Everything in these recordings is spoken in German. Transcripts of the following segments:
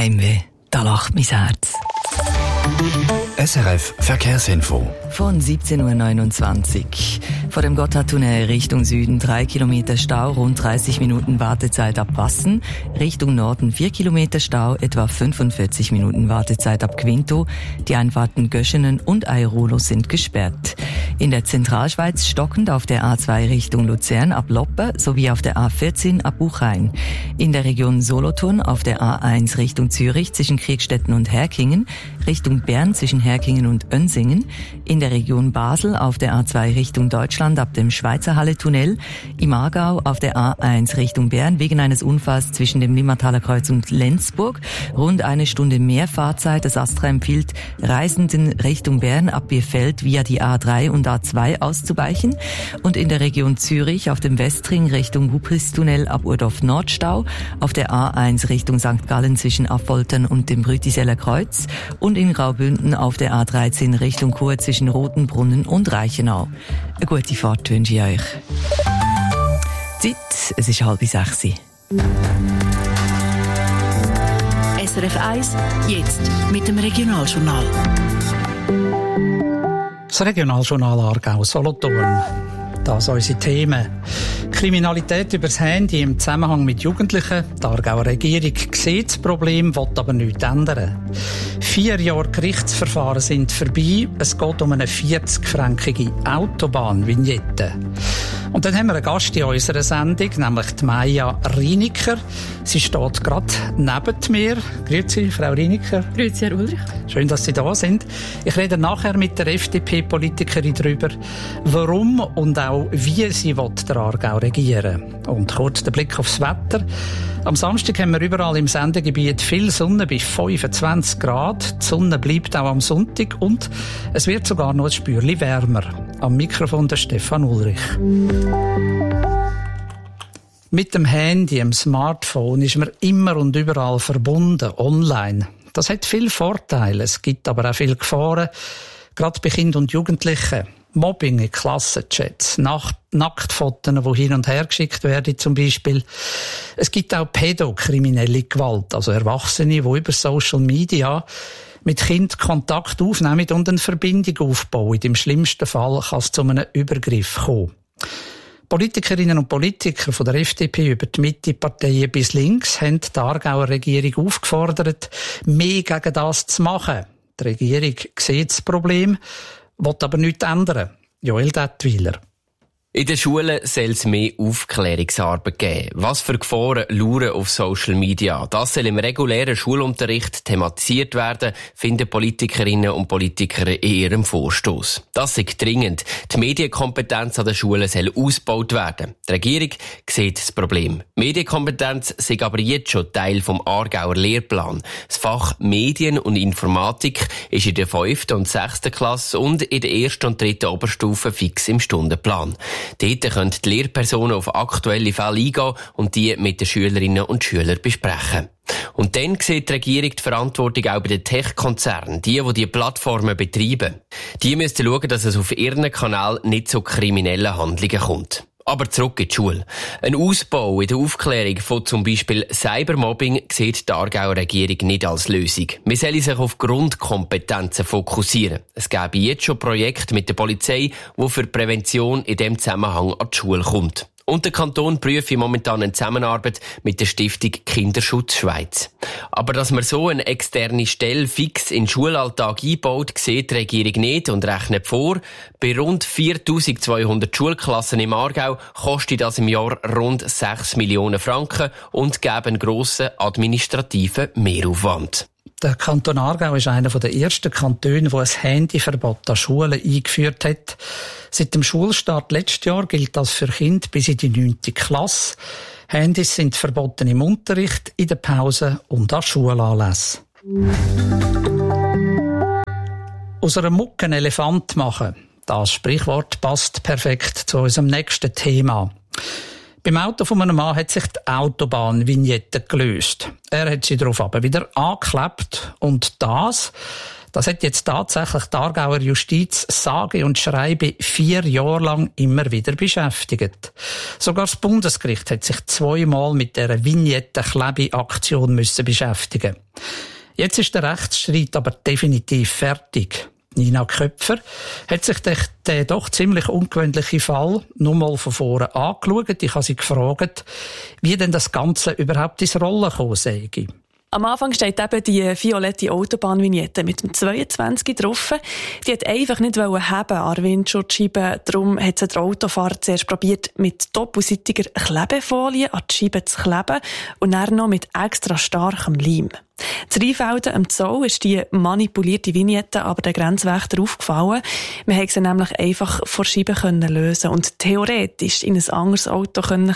Heimweh, da lacht mein Herz. SRF Verkehrsinfo. Von 17.29 Uhr. Vor dem Gotthardtunnel Richtung Süden 3 Kilometer Stau, rund 30 Minuten Wartezeit ab Wassen. Richtung Norden 4 Kilometer Stau, etwa 45 Minuten Wartezeit ab Quinto. Die Einfahrten Göschenen und Airolo sind gesperrt. In der Zentralschweiz stockend auf der A2 Richtung Luzern ab Loppe sowie auf der A14 ab Buchheim. In der Region Solothurn auf der A1 Richtung Zürich zwischen Kriegstetten und Herkingen, Richtung Bern zwischen Herkingen und Önsingen, in der Region Basel auf der A2 Richtung Deutschland ab dem Schweizer Halle-Tunnel, im Aargau auf der A1 Richtung Bern wegen eines Unfalls zwischen dem Limmertaler Kreuz und Lenzburg, rund eine Stunde mehr Fahrzeit. Das ASTRA empfiehlt Reisenden Richtung Bern ab Bierfeld via die A3 und A2 auszuweichen, und in der Region Zürich auf dem Westring Richtung Wuppristunnel ab Urdorf Nordstau, auf der A1 Richtung St. Gallen zwischen Affoltern und dem Brütiseller Kreuz und in Graubünden auf der A13 Richtung Chur zwischen Rotenbrunnen und Reichenau. Eine gute Fahrt wünsche ich euch. Zeit, es ist 5:30. SRF 1, jetzt mit dem Regionaljournal. Das Regionaljournal Aargau-Solothurn. Das sind unsere Themen. Kriminalität übers Handy im Zusammenhang mit Jugendlichen. Die Aargauer Regierung sieht das Problem, will aber nichts ändern. 4 Jahre Gerichtsverfahren sind vorbei. Es geht um eine 40-fränkige Autobahnvignette. Und dann haben wir einen Gast in unserer Sendung, nämlich die Maja Rieniker. Sie steht gerade neben mir. Grüezi, Frau Rieniker. Grüezi, Herr Ulrich. Schön, dass Sie da sind. Ich rede nachher mit der FDP-Politikerin darüber, warum und auch wie sie den Aargau regieren will. Und kurz der Blick aufs Wetter. Am Samstag haben wir überall im Sendegebiet viel Sonne bis 25 Grad. Die Sonne bleibt auch am Sonntag und es wird sogar noch ein Spürchen wärmer. Am Mikrofon der Stefan Ulrich. Mit dem Handy, dem Smartphone, ist man immer und überall verbunden, online. Das hat viele Vorteile, es gibt aber auch viele Gefahren, gerade bei Kindern und Jugendlichen. Mobbing in Klassenchats, Nacktfotos, die hin und her geschickt werden zum Beispiel. Es gibt auch pädokriminelle Gewalt, also Erwachsene, die über Social Media mit Kindern Kontakt aufnehmen und eine Verbindung aufbauen. Im schlimmsten Fall kann es zu einem Übergriff kommen. Politikerinnen und Politiker von der FDP über die Mitte-Parteien bis links haben die Aargauer Regierung aufgefordert, mehr gegen das zu machen. Die Regierung sieht das Problem, will aber nichts ändern. Joel Dettwiler. In den Schulen soll es mehr Aufklärungsarbeit geben. Was für Gefahren lauern auf Social Media? Das soll im regulären Schulunterricht thematisiert werden, finden Politikerinnen und Politiker in ihrem Vorstoss. Das ist dringend. Die Medienkompetenz an den Schulen soll ausgebaut werden. Die Regierung sieht das Problem. Medienkompetenz ist aber jetzt schon Teil vom Aargauer Lehrplan. Das Fach Medien und Informatik ist in der 5. und 6. Klasse und in der 1. und 3. Oberstufe fix im Stundenplan. Dort können die Lehrpersonen auf aktuelle Fälle eingehen und die mit den Schülerinnen und Schülern besprechen. Und dann sieht die Regierung die Verantwortung auch bei den Tech-Konzernen, die Plattformen betreiben. Die müssen schauen, dass es auf ihren Kanal nicht zu kriminellen Handlungen kommt. Aber zurück in die Schule. Ein Ausbau in der Aufklärung von zum Beispiel Cybermobbing sieht die Aargauer Regierung nicht als Lösung. Man soll sich auf Grundkompetenzen fokussieren. Es gäbe jetzt schon Projekte mit der Polizei, die für die Prävention in diesem Zusammenhang an die Schule kommt. Und der Kanton prüfe momentan eine Zusammenarbeit mit der Stiftung Kinderschutz Schweiz. Aber dass man so eine externe Stelle fix in den Schulalltag einbaut, sieht die Regierung nicht und rechnet vor. Bei rund 4200 Schulklassen im Aargau kostet das im Jahr rund 6 Millionen Franken und gäbe einen grossen administrativen Mehraufwand. Der Kanton Aargau ist einer der ersten Kantone, der ein Handyverbot an Schulen eingeführt hat. Seit dem Schulstart letztes Jahr gilt das für Kinder bis in die 9. Klasse. Handys sind verboten im Unterricht, in der Pause und an Schulanlässen. Aus einer Mucke einen Elefant machen. Das Sprichwort passt perfekt zu unserem nächsten Thema. Beim Auto von einem Mann hat sich die Autobahnvignette gelöst. Er hat sie darauf aber wieder angeklebt. Und das Das hat jetzt tatsächlich die Aargauer Justiz sage und schreibe 4 Jahre lang immer wieder beschäftigt. Sogar das Bundesgericht hat sich 2-mal mit dieser Vignette-Klebe-Aktion beschäftigen. Jetzt ist der Rechtsstreit aber definitiv fertig. Nina Köpfer hat sich den doch ziemlich ungewöhnlichen Fall nur mal von vorne angeschaut. Ich habe sie gefragt, wie denn das Ganze überhaupt ins Rollen gekommen sei. Am Anfang steht eben die violette Autobahnvignette mit dem 22 drauf. Die hat einfach nicht haben an der Windschutzscheibe. Darum hat sie der Autofahrer zuerst probiert, mit doppelseitiger Klebefolie an die Scheibe zu kleben und dann noch mit extra starkem Leim. Zu Rheinfelden am Zoll ist die manipulierte Vignette aber den Grenzwächter aufgefallen. Wir haben sie nämlich einfach vor Scheiben lösen und theoretisch in ein anderes Auto kleben.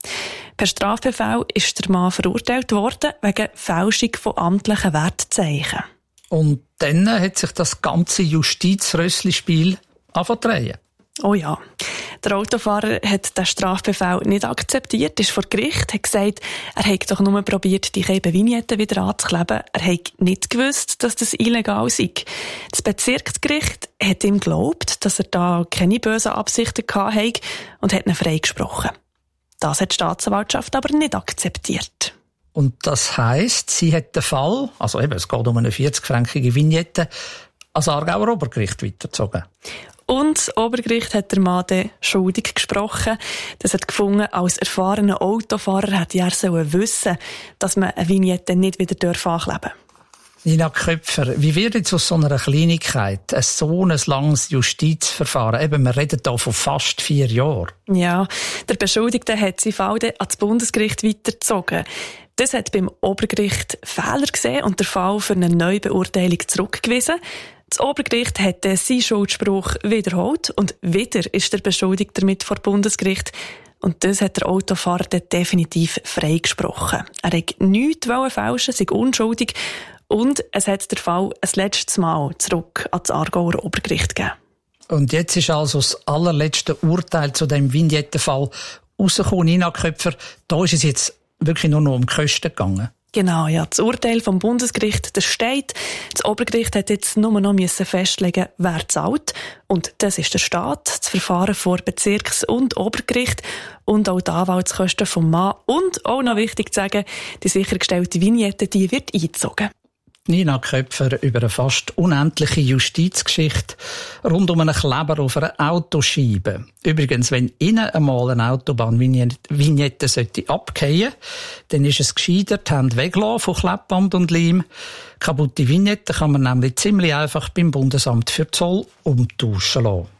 Per Strafbefehl ist der Mann verurteilt worden wegen Fälschung von amtlichen Wertzeichen. Und dann hat sich das ganze Justizrössli-Spiel angefangen. Oh ja. Der Autofahrer hat den Strafbefehl nicht akzeptiert, ist vor Gericht, hat gesagt, er hätte doch nur probiert, die Vignette wieder anzukleben. Er hätte nicht gewusst, dass das illegal sei. Das Bezirksgericht hat ihm geglaubt, dass er da keine bösen Absichten hatte und hat ihn freigesprochen. Das hat die Staatsanwaltschaft aber nicht akzeptiert. Und das heisst, sie hat den Fall, also eben, es geht um eine 40-fränkige Vignette, ans Aargauer Obergericht weitergezogen. Und das Obergericht hat der Mann schuldig gesprochen. Das hat gefunden, als erfahrener Autofahrer hätte er wissen, dass man eine Vignette nicht wieder ankleben darf. Nina Köpfer, wie wird jetzt aus so einer Kleinigkeit so ein langes Justizverfahren? Eben, wir reden hier von fast 4 Jahren. Ja, der Beschuldigte hat seinen Fall ans Bundesgericht weitergezogen. Das hat beim Obergericht Fehler gesehen und den Fall für eine Neubeurteilung zurückgewiesen. Das Obergericht hat seinen Schuldspruch wiederholt und wieder ist der Beschuldigte damit vor Bundesgericht. Und das hat der Autofahrer definitiv freigesprochen. Er wollte nichts fälschen, sei unschuldig. Und es hat der Fall ein letztes Mal zurück an das Aargauer Obergericht gegeben. Und jetzt ist also das allerletzte Urteil zu dem Vignettenfall rausgekommen. Nina Köpfer, da ist es jetzt wirklich nur noch um die Kosten gegangen. Genau, ja. Das Urteil vom Bundesgericht, das steht. Das Obergericht hat jetzt nur noch festlegen, wer zahlt. Und das ist der Staat, das Verfahren vor Bezirks- und Obergericht und auch die Anwaltskosten vom Mann. Und auch noch wichtig zu sagen, die sichergestellte Vignette, die wird eingezogen. Nina Köpfer über eine fast unendliche Justizgeschichte rund um einen Kleber auf einer Autoscheibe. Übrigens, wenn Ihnen einmal eine Autobahnvignette abgehen, dann ist es gescheiter, die Hände weglassen von Klebband und Leim. Kaputte Vignette kann man nämlich ziemlich einfach beim Bundesamt für Zoll umtauschen lassen.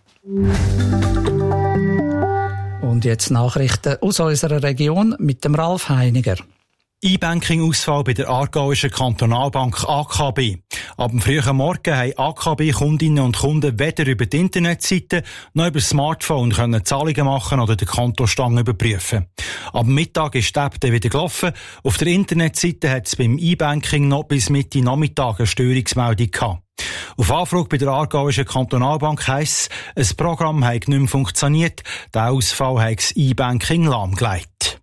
Und jetzt Nachrichten aus unserer Region mit dem Ralf Heiniger. E-Banking-Ausfall bei der Aargauischen Kantonalbank AKB. Ab dem frühen Morgen haben AKB-Kundinnen und Kunden weder über die Internetseite noch über das Smartphone können Zahlungen machen oder den Kontostand überprüfen. Ab Mittag ist die App dann wieder gelaufen. Auf der Internetseite hat es beim E-Banking noch bis Mitte Nachmittag eine Störungsmeldung gehabt. Auf Anfrage bei der Aargauischen Kantonalbank heisst es, ein Programm habe nicht mehr funktioniert. Der Ausfall hat das E-Banking lahmgelegt.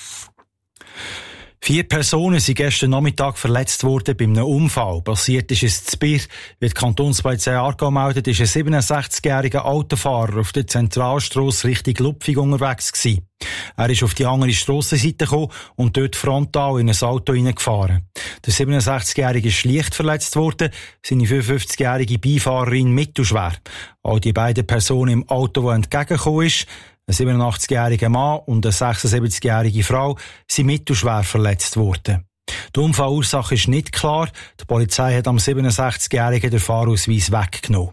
4 Personen sind gestern Nachmittag verletzt worden bei einem Unfall. Passiert ist es in Bier. Wie die Kantonspolizei Aargau meldet, ist ein 67-jähriger Autofahrer auf der Zentralstrasse Richtung Lupfing unterwegs gewesen. Er ist auf die andere Strassenseite gekommen und dort frontal in ein Auto hineingefahren. Der 67-jährige ist leicht verletzt worden, seine 55-jährige Beifahrerin mittelschwer. Auch die beiden Personen im Auto, die entgegengekommen ist, ein 87-jähriger Mann und eine 76-jährige Frau, sind mittelschwer verletzt worden. Die Unfallursache ist nicht klar. Die Polizei hat am 67-jährigen den Fahrausweis weggenommen.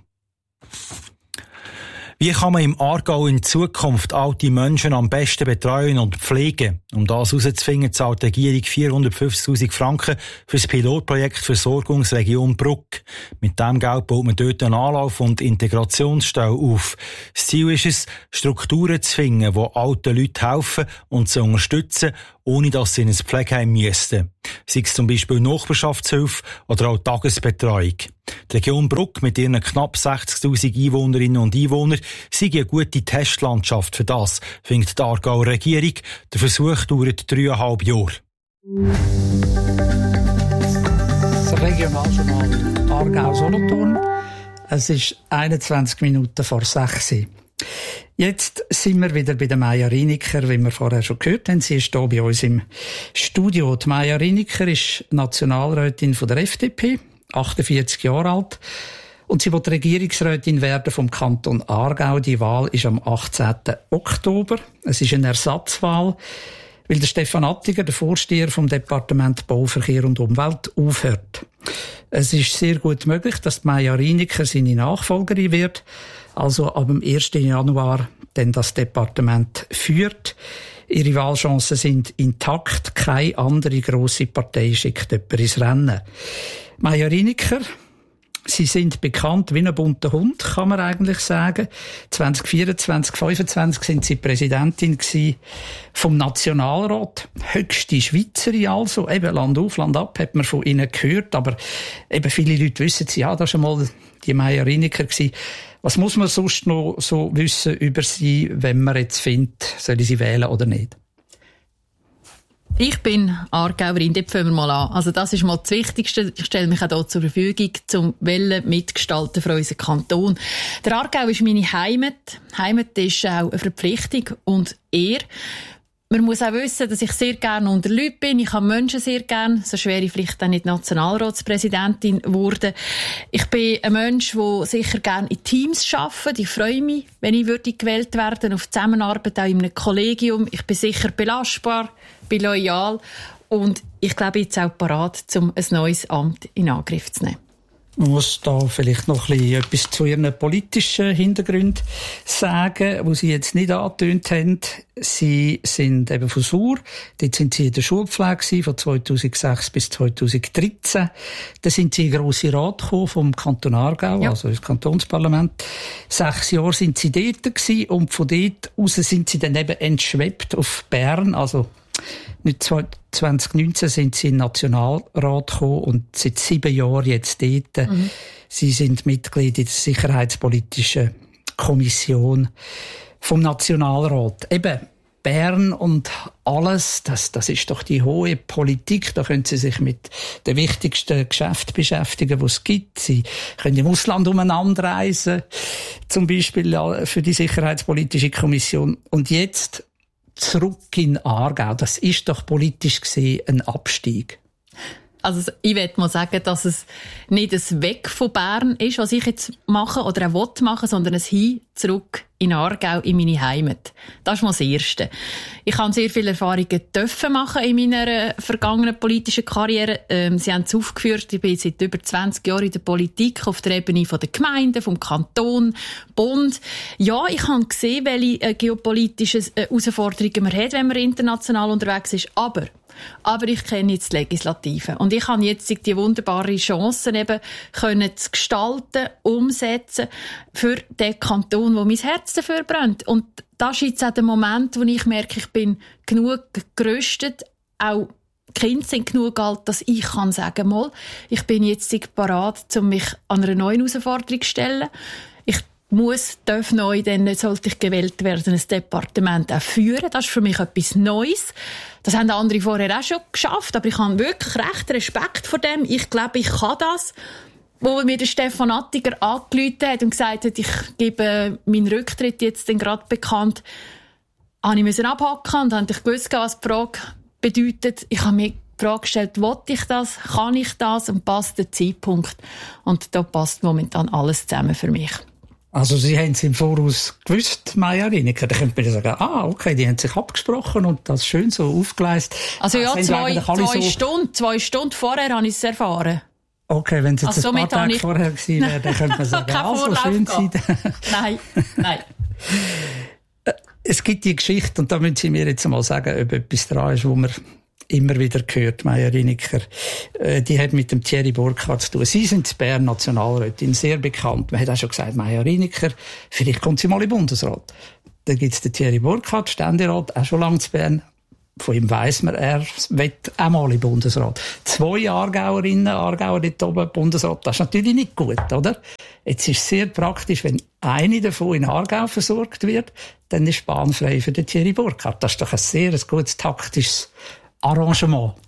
Wie kann man im Aargau in Zukunft alte Menschen am besten betreuen und pflegen? Um das herauszufinden, zahlt die Regierung 450'000 Franken für das Pilotprojekt Versorgungsregion Bruck. Mit diesem Geld baut man dort eine Anlauf- und Integrationsstelle auf. Das Ziel ist es, Strukturen zu finden, die alten Leuten helfen und sie unterstützen, ohne dass sie in ein Pflegeheim müssten. Sei es zum Beispiel Nachbarschaftshilfe oder auch Tagesbetreuung. Die Region Bruck mit ihren knapp 60'000 Einwohnerinnen und Einwohnern sei eine gute Testlandschaft für das, findet die Aargauer Regierung. Der Versuch dauert 3,5 Jahre. Das Regionaljournal Aargau-Solothurn. Es ist 21 Minuten vor 6 Uhr. Jetzt sind wir wieder bei der Maja Riniker, wie wir vorher schon gehört haben. Sie ist hier bei uns im Studio. Die Maja Riniker ist Nationalrätin von der FDP, 48 Jahre alt. Und sie will Regierungsrätin werden vom Kanton Aargau. Die Wahl ist am 18. Oktober. Es ist eine Ersatzwahl, weil der Stefan Attiger, der Vorsteher vom Departement Bau, Verkehr und Umwelt, aufhört. Es ist sehr gut möglich, dass Maja Riniker seine Nachfolgerin wird, also ab dem 1. Januar denn das Departement führt. Ihre Wahlchancen sind intakt. Keine andere grosse Partei schickt jemanden ins Rennen. Maja Riniker, Sie sind bekannt wie ein bunter Hund, kann man eigentlich sagen. 2024, 2025 sind Sie Präsidentin vom Nationalrat. Höchste Schweizerin also. Eben Land auf, Land ab, hat man von Ihnen gehört. Aber eben viele Leute wissen, ja, das war schon mal die Maja Riniker gewesen. Was muss man sonst noch so wissen über Sie, wenn man jetzt findet, soll ich sie wählen oder nicht? Ich bin Aargauerin, dort fangen wir mal an. Also das ist mal das Wichtigste. Ich stelle mich auch hier zur Verfügung, zum mitgestalten für unseren Kanton. Der Aargau ist meine Heimat. Heimat ist auch eine Verpflichtung und Ehre. Man muss auch wissen, dass ich sehr gerne unter Leuten bin. Ich habe Menschen sehr gerne. So wäre ich vielleicht auch nicht Nationalratspräsidentin geworden. Ich bin ein Mensch, der sicher gerne in Teams arbeitet. Ich freue mich, wenn ich gewählt werden auf die Zusammenarbeit, auch in einem Kollegium. Ich bin sicher belastbar, bin loyal und ich glaube jetzt auch parat, um ein neues Amt in Angriff zu nehmen. Man muss da vielleicht noch etwas zu Ihren politischen Hintergründen sagen, wo Sie jetzt nicht angetönt haben. Sie sind eben von Sur. Dort sind Sie in der Schulpflege von 2006 bis 2013. Dann sind Sie in den Grossen Rat gekommen vom Kanton Aargau, ja, also ins Kantonsparlament. 6 Jahre sind Sie dort gewesen und von dort aus sind Sie dann eben entschwebt auf Bern, also nicht 2019 sind Sie in den Nationalrat gekommen und seit 7 Jahren jetzt dort. Sie sind Mitglied in der Sicherheitspolitischen Kommission vom Nationalrat. Eben Bern und alles, das ist doch die hohe Politik. Da können Sie sich mit den wichtigsten Geschäften beschäftigen, die es gibt. Sie können im Ausland umeinander reisen, zum Beispiel für die Sicherheitspolitische Kommission. Und jetzt zurück in Aargau. Das ist doch politisch gesehen ein Abstieg. Also ich will mal sagen, dass es nicht ein Weg von Bern ist, was ich jetzt mache oder auch machen will, sondern ein Hin zurück in Aargau, in meine Heimat. Das ist mal das Erste. Ich habe sehr viele Erfahrungen machen in meiner vergangenen politischen Karriere. Sie haben es aufgeführt, ich bin seit über 20 Jahren in der Politik, auf der Ebene der Gemeinden, vom Kanton, Bund. Ja, ich habe gesehen, welche geopolitischen Herausforderungen man hat, wenn man international unterwegs ist. Aber ich kenne jetzt die Legislative. Und ich habe jetzt die wunderbare Chance, eben zu gestalten, umsetzen für den Kanton, wo mein Herz dafür brennt. Und das ist jetzt auch der Moment, wo ich merke, ich bin genug gerüstet, auch die Kinder sind genug alt, dass ich kann sagen, mal, ich bin jetzt bereit, um mich an einer neuen Herausforderung zu stellen. Darf neu, dann sollte ich gewählt werden, ein Departement auch führen. Das ist für mich etwas Neues. Das haben andere vorher auch schon geschafft, aber ich habe wirklich recht Respekt vor dem. Ich glaube, ich kann das. Wo mir der Stefan Attiger angerufen hat und gesagt hat, ich gebe meinen Rücktritt jetzt gerade bekannt, habe ich abhaken und habe ich gewusst, was die Frage bedeutet. Ich habe mir die Frage gestellt, will ich das, kann ich das und passt der Zeitpunkt. Und da passt momentan alles zusammen für mich. Also Sie haben es im Voraus gewusst, Maja Riniker. Da könnte man sagen, okay, die haben sich abgesprochen und das schön so aufgeleistet. Also ja, 2 Stunden vorher habe ich es erfahren. Okay, wenn es jetzt ein paar Tage vorher gewesen wäre, dann könnte man sagen, also schön sein. Nein. Es gibt die Geschichte, und da müssen Sie mir jetzt mal sagen, ob etwas dran ist, wo man immer wieder gehört, Maja Riniker. Die hat mit dem Thierry Burkhardt zu tun. Sie sind in Bern Nationalrätin, sehr bekannt. Man hat auch schon gesagt, Maja Riniker, vielleicht kommt sie mal in den Bundesrat. Dann gibt es den Thierry Burkhardt, Ständerat, auch schon lange zu Bern. Von ihm weiss man, er will auch mal in den Bundesrat. 2 Aargauer dort oben im Bundesrat, das ist natürlich nicht gut, oder? Jetzt ist es sehr praktisch, wenn eine davon in Aargau versorgt wird, dann ist bahnfrei für den Thierry Burkhardt. Das ist doch ein sehr gutes taktisches Arrangement.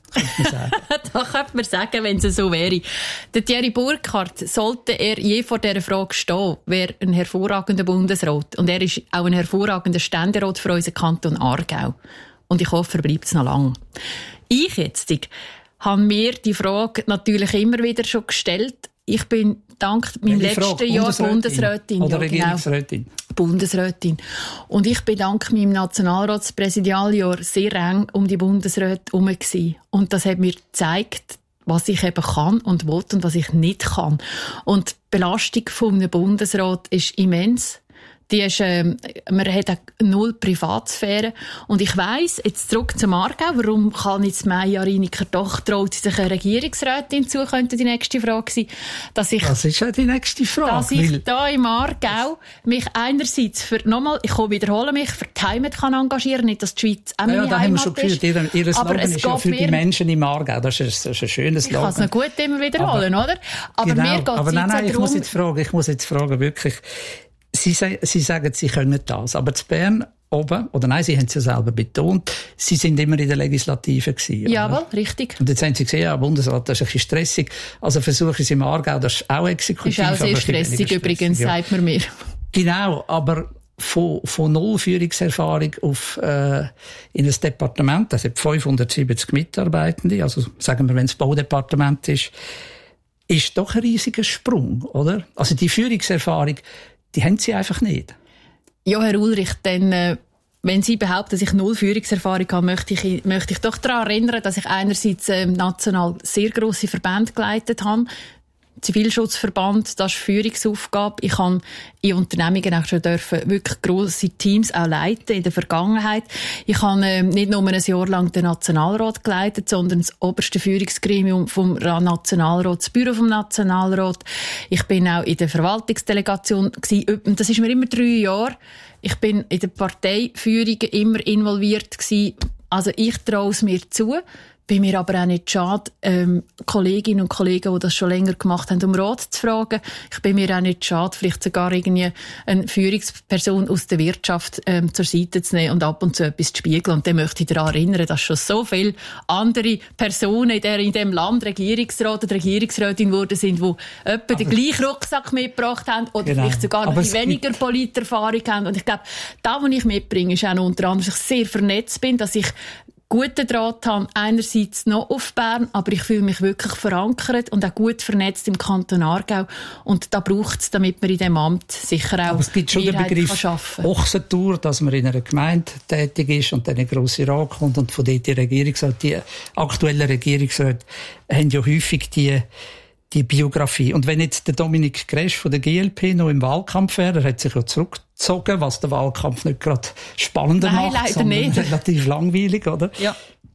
könnte man sagen. Da könnte man sagen, wenn es so wäre. Der Thierry Burkhardt, sollte er je vor dieser Frage stehen, wäre ein hervorragender Bundesrat. Und er ist auch ein hervorragender Ständerat für unseren Kanton Aargau. Und ich hoffe, er bleibt es noch lange. Ich jetzt habe mir die Frage natürlich immer wieder schon gestellt. Ich bin dank meinem letzten Jahr Bundesrätin. Oder Regierungsrätin? Genau, Bundesrätin. Und ich bin dank meinem Nationalratspräsidialjahr sehr eng um die Bundesräte herum gewesen. Und das hat mir gezeigt, was ich eben kann und will und was ich nicht kann. Und die Belastung von einem Bundesrat ist immens. Die ist, man hat auch null Privatsphäre. Und ich weiss, jetzt zurück zum Aargau, warum kann jetzt Maja Reiniker doch traut sich eine Regierungsrätin zu, könnte die nächste Frage sein, dass ich... Das ist ja die nächste Frage. Dass ich da im Aargau mich einerseits für, nochmal, ich wiederhole mich, für die Heimat kann engagieren, nicht, dass die Schweiz auch meine Heimat ist. Ja, da haben wir schon gehört. Ihr Slogan ist ja für die Menschen im Aargau. Das ist ein schönes Slogan. Ich kann es noch gut immer wiederholen, oder? Aber genau, mir geht es nein, darum... Ich muss jetzt fragen, wirklich... Sie sagen, Sie können das. Aber zu Bern oben, oder nein, Sie haben es ja selber betont, Sie sind immer in der Legislative gewesen. Jawohl, richtig. Und jetzt haben Sie gesehen, ja, Bundesrat, das ist ein bisschen stressig. Also versuchen Sie im Aargau, das ist auch exekutiv. Ist auch sehr stressig übrigens, ja. Sagt man mir. Genau, aber von null Führungserfahrung auf, in ein Departement, das hat 570 Mitarbeitende, also sagen wir, wenn es Baudepartement ist doch ein riesiger Sprung, oder? Also die Führungserfahrung, die haben Sie einfach nicht. Ja, Herr Ulrich, denn wenn Sie behaupten, dass ich null Führungserfahrung habe, möchte ich doch daran erinnern, dass ich einerseits national sehr grosse Verbände geleitet habe. Zivilschutzverband, das ist Führungsaufgabe. Ich habe in Unternehmungen auch schon wirklich grosse Teams auch leiten in der Vergangenheit. Ich habe nicht nur ein Jahr lang den Nationalrat geleitet, sondern das oberste Führungsgremium vom Nationalrat, das Büro vom Nationalrat. Ich bin auch in der Verwaltungsdelegation gewesen. Das ist mir immer 3 Jahre. Ich bin in der Parteiführung immer involviert gewesen. Also ich traue es mir zu. Bin mir aber auch nicht schade, Kolleginnen und Kollegen, die das schon länger gemacht haben, um Rat zu fragen. Ich bin mir auch nicht schade, vielleicht sogar irgendwie eine Führungsperson aus der Wirtschaft zur Seite zu nehmen und ab und zu etwas zu spiegeln. Und dann möchte ich daran erinnern, dass schon so viele andere Personen in diesem Land Regierungsrat oder Regierungsrätin geworden sind, die etwa den gleichen Rucksack mitgebracht haben oder vielleicht sogar noch weniger Politerfahrung haben. Und ich glaube, das, was ich mitbringe, ist auch noch unter anderem, dass ich sehr vernetzt bin, dass ich guten Draht haben, einerseits noch auf Bern, aber ich fühle mich wirklich verankert und auch gut vernetzt im Kanton Aargau. Und da braucht es, damit man in diesem Amt sicher auch aber es gibt schon den Begriff Ochsentour, dass man in einer Gemeinde tätig ist und dann in den grossen Rat kommt und von dort die aktuellen Regierungsräte haben ja häufig die Biografie. Und wenn jetzt der Dominik Gresch von der GLP noch im Wahlkampf wäre, er hat sich ja zurückgezogen, was den Wahlkampf nicht gerade spannender macht, sondern nicht. Relativ langweilig, oder? Ja.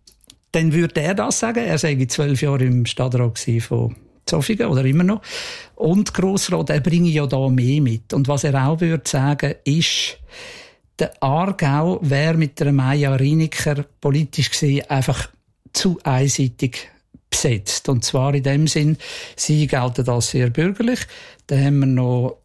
Dann würde er das sagen. Er sei 12 Jahre im Stadtrat von Zofingen, oder immer noch. Und Grossrat, er bringe ja da mehr mit. Und was er auch würde sagen, ist, der Aargau wäre mit der Maja Reiniker politisch gesehen einfach zu einseitig besetzt. Und zwar in dem Sinn, sie gelten als sehr bürgerlich. Dann haben wir noch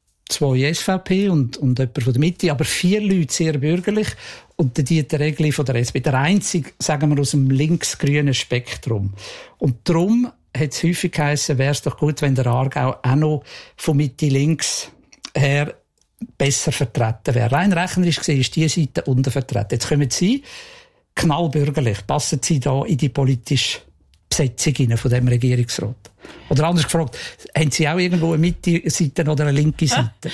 2 SVP und jemand von der Mitte, aber 4 Leute sehr bürgerlich. Und der Dieter Egli von der SP. Der einzige, sagen wir, aus dem links-grünen Spektrum. Und darum hat es häufig geheissen, wäre es doch gut, wenn der Aargau auch noch von Mitte-links her besser vertreten wäre. Rein rechnerisch gesehen ist diese Seite untervertreten. Jetzt kommen Sie, knallbürgerlich, passen Sie da in die politische Besetzung von dem Regierungsrat? Oder anders gefragt, haben Sie auch irgendwo eine Mitte-Seite oder eine linke Seite?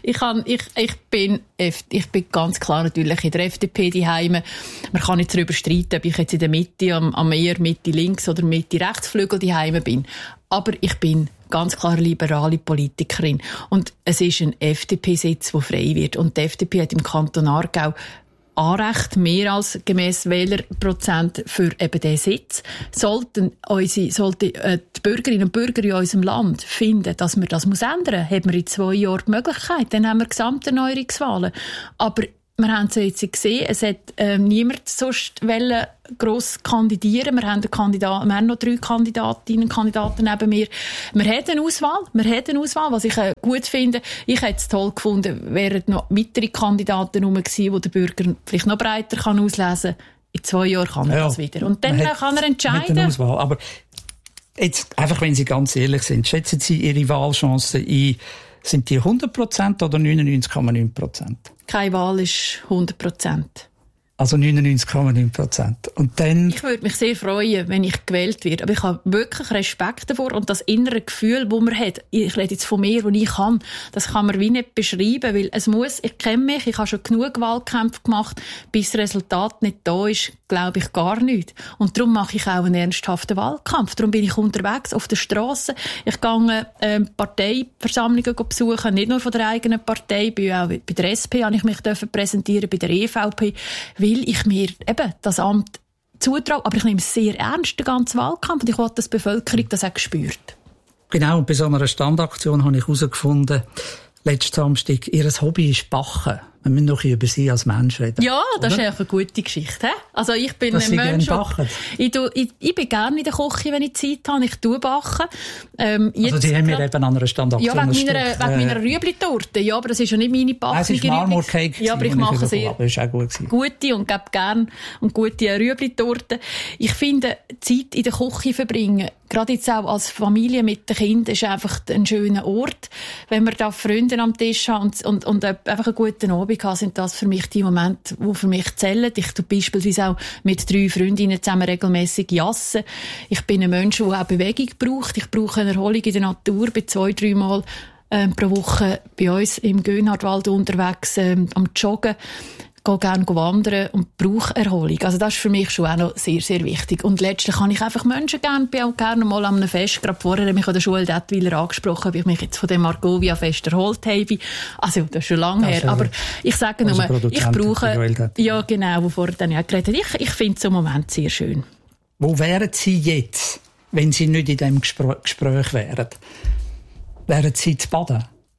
Ich bin ganz klar natürlich in der FDP daheim. Man kann nicht darüber streiten, ob ich jetzt in der Mitte, am eher Mitte-links oder Mitte-Rechtsflügel daheim bin. Aber ich bin ganz klar liberale Politikerin. Und es ist ein FDP-Sitz, der frei wird. Und die FDP hat im Kanton Aargau Anrecht, mehr als gemäss Wählerprozent für eben diesen Sitz. Sollten die Bürgerinnen und Bürger in unserem Land finden, dass man das ändern muss, haben wir in 2 Jahren die Möglichkeit. Dann haben wir Gesamterneuerungswahlen. Aber wir haben es jetzt gesehen, es hat niemand sonst gross kandidieren. Wir haben noch 3 Kandidatinnen und Kandidaten neben mir. Wir haben eine Auswahl, was ich gut finde. Ich hätte es toll gefunden, wären noch weitere Kandidaten rum gewesen, die der Bürger vielleicht noch breiter auslesen kann. In 2 Jahren kann er das wieder. Und dann kann er entscheiden. Auswahl. Aber jetzt, einfach wenn Sie ganz ehrlich sind, schätzen Sie Ihre Wahlchancen ein, sind die 100% oder 99,9%? Keine Wahl ist 100%. Also 99,9%. Und dann... Ich würde mich sehr freuen, wenn ich gewählt werde. Aber ich habe wirklich Respekt davor. Und das innere Gefühl, das man hat, ich rede jetzt von mir, das ich kann, das kann man wie nicht beschreiben. Weil ich kenne mich, ich habe schon genug Wahlkämpfe gemacht, bis das Resultat nicht da ist, glaube ich gar nicht. Und darum mache ich auch einen ernsthaften Wahlkampf. Darum bin ich unterwegs auf der Straße. Ich gehe Parteiversammlungen besuchen, nicht nur von der eigenen Partei, auch bei der SP habe ich mich präsentieren, bei der EVP, weil ich mir eben das Amt zutraue. Aber ich nehme es sehr ernst, den ganzen Wahlkampf, und ich will, dass die Bevölkerung das auch spürt. Genau, und bei so einer Standaktion habe ich herausgefunden, letzten Samstag, ihr Hobby ist Backen. Wir müssen noch über Sie als Mensch reden. Ja, das ist eine gute Geschichte. Also ich bin dass ein Mensch. Ich bin gerne in der Küche, wenn ich Zeit habe. Ich tue backen. Also Sie haben mir eben an einer Standaktion wegen meiner Rüebli-Torte. Ja, aber das ist ja nicht meine Backen. Es ist Marmorcake. Ja, aber ich mache sehr gute und gebe gerne und gute Rüebli-Torte. Ich finde, Zeit in der Küche verbringen, gerade jetzt auch als Familie mit den Kindern, ist einfach ein schöner Ort. Wenn wir da Freunde am Tisch haben und einfach einen guten Abend haben, sind das für mich die Momente, die für mich zählen. Ich tue beispielsweise auch mit 3 Freundinnen zusammen regelmässig jassen. Ich bin ein Mensch, der auch Bewegung braucht. Ich brauche eine Erholung in der Natur. Bin 2-3 Mal pro Woche bei uns im Gönhardwald unterwegs, am Joggen. Gehe gerne wandern und brauche Erholung. Also das ist für mich schon auch noch sehr, sehr wichtig. Und letztlich kann ich einfach Menschen gerne, bin auch gerne mal an einem Fest, gerade vorher mich an der Schule Dettwiler angesprochen, wie ich mich jetzt von dem Margovia-Fest erholt habe. Also das ist schon lange her. Aber ich sage nur, ich brauche... Ja, genau, wovor dann ja geredet. Ich finde es im Moment sehr schön. Wo wären Sie jetzt, wenn Sie nicht in diesem Gespräch wären? Wären Sie zu Baden?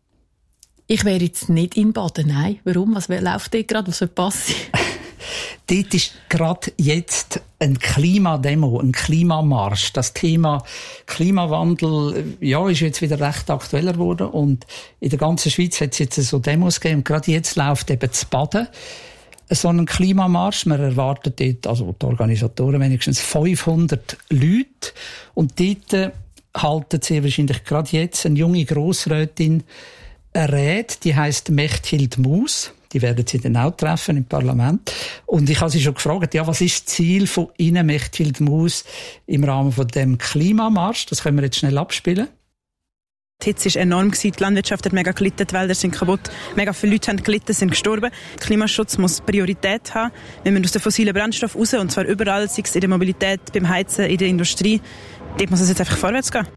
Ich wäre jetzt nicht in Baden, nein. Warum? Was läuft dort gerade? Was soll passieren? Dort ist gerade jetzt ein Klimademo, ein Klimamarsch. Das Thema Klimawandel, ja, ist jetzt wieder recht aktueller geworden. Und in der ganzen Schweiz hat es jetzt so Demos gegeben. Und gerade jetzt läuft eben zu Baden so ein Klimamarsch. Man erwartet dort, also die Organisatoren wenigstens 500 Leute. Und dort halten sie wahrscheinlich gerade jetzt eine junge Grossrätin eine Rede, die heisst Mechthild Maus. Die werden Sie dann auch treffen im Parlament. Und ich habe Sie schon gefragt, ja, was ist das Ziel von Ihnen, Mechthild Maus, im Rahmen von dem Klimamarsch? Das können wir jetzt schnell abspielen. Die Hitze war enorm, die Landwirtschaft hat mega gelitten, die Wälder sind kaputt, mega viele Leute haben gelitten, sind gestorben. Der Klimaschutz muss Priorität haben. Wir müssen aus den fossilen Brennstoffen raus, und zwar überall, sei es in der Mobilität, beim Heizen, in der Industrie. Dort muss es jetzt einfach vorwärts gehen.